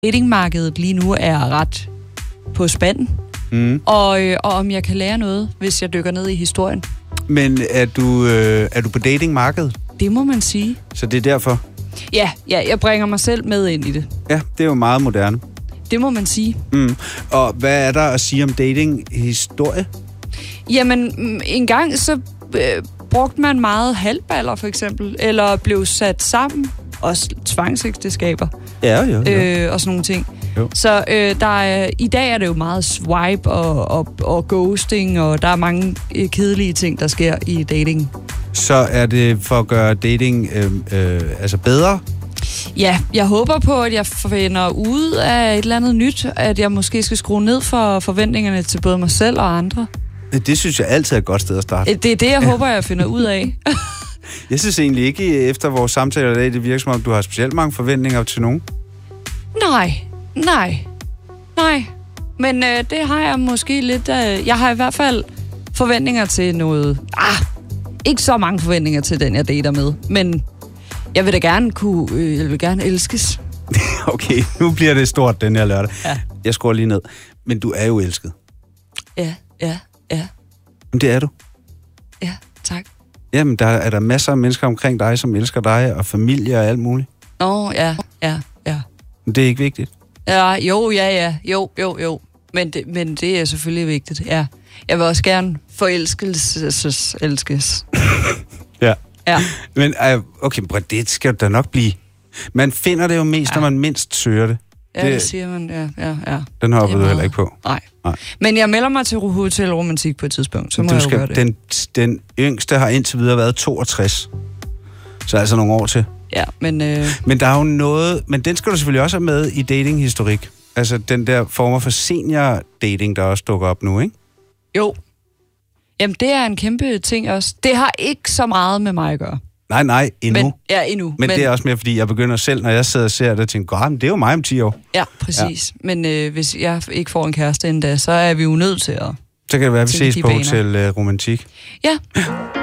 datingmarkedet lige nu er ret på spanden. Og om jeg kan lære noget, hvis jeg dykker ned i historien. Men er du på datingmarkedet? Det må man sige. Så det er derfor? Ja, jeg bringer mig selv med ind i det. Ja, det er jo meget moderne. Det må man sige. Og hvad er der at sige om datinghistorie? Jamen, en gang så brugte man meget halvballer, for eksempel, eller blev sat sammen. Også tvangsægteskaber. Ja, jo. Og sådan nogle ting. Jo. Så i dag er det jo meget swipe og ghosting, og der er mange kedelige ting, der sker i dating. Så er det for at gøre dating bedre? Ja, jeg håber på, at jeg finder ud af et eller andet nyt, at jeg måske skal skrue ned for forventningerne til både mig selv og andre. Det synes jeg altid er et godt sted at starte. Det er det, jeg håber, jeg finder ud af. Jeg synes egentlig ikke, efter vores samtale i dag, det virker som om, du har specielt mange forventninger til nogen. Nej. Men det har jeg måske lidt. Jeg har i hvert fald forventninger til noget. Ikke så mange forventninger til den, jeg dater med. Men jeg vil da gerne jeg vil gerne elskes. Okay, nu bliver det stort den her lørdag. Ja. Jeg skruer lige ned. Men du er jo elsket. Ja. Men det er du. Ja, tak. Jamen, der er der masser af mennesker omkring dig, som elsker dig, og familie og alt muligt. Ja. Men det er ikke vigtigt. Ja, jo. Men det er selvfølgelig vigtigt, ja. Jeg vil også gerne elskes. Ja. Ja. Men okay, det skal da nok blive. Man finder det jo mest, når man mindst søger det. Ja, det siger man, ja. Den hopper du heller ikke på. Nej. Men jeg melder mig til Hotel Romantik på et tidspunkt, så må jeg jo gøre det. Den yngste har indtil videre været 62. Så altså nogle år til. Ja, men der er jo noget... Men den skal du selvfølgelig også have med i datinghistorik. Altså den der former for senior-dating, der også dukker op nu, ikke? Jo. Jamen, det er en kæmpe ting også. Det har ikke så meget med mig at gøre. Nej, endnu. Endnu. Men det er også mere, fordi jeg begynder selv, når jeg sidder og ser det, og tænker, det er jo mig om 10 år. Ja, præcis. Ja. Men hvis jeg ikke får en kæreste endda, så er vi jo nødt til at... Så kan det være, at vi ses på Hotel Romantik. Ja.